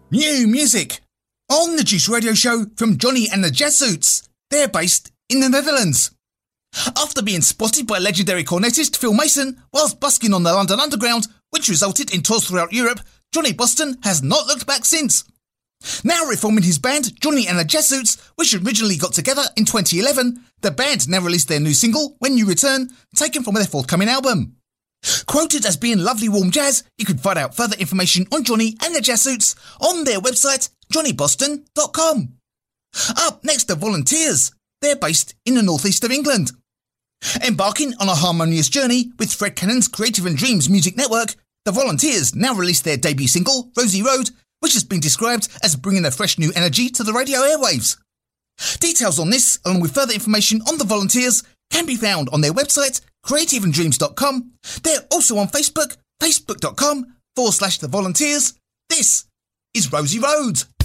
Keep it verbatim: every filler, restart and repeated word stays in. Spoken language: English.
New music on the Juice Radio Show from Johnny and the Jazzoots. They're based in the Netherlands. After being spotted by legendary cornetist Phil Mason whilst busking on the London Underground, which resulted in tours throughout Europe, Johnny Boston has not looked back since. Now reforming his band, Johnny and the Jazzoots, which originally got together in twenty eleven, the band now released their new single, When You Return, taken from their forthcoming album. Quoted as being lovely warm jazz, you can find out further information on Johnny and the Jazzoots on their website, johnny boston dot com. Up next, the Volunteers. They're based in the northeast of England. Embarking on a harmonious journey with Fred Cannon's Creative and Dreams Music Network, the Volunteers now released their debut single, Rosie Road, which has been described as bringing a fresh new energy to the radio airwaves. Details on this, along with further information on the Volunteers, can be found on their website, creative and dreams dot com. They're also on Facebook, facebook dot com forward slash the Volunteers. This is Rosie Road.